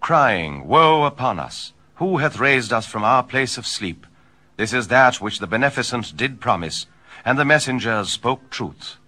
crying, Woe upon us! Who hath raised us from our place of sleep? This is that which the beneficent did promise, and the messengers spoke truth.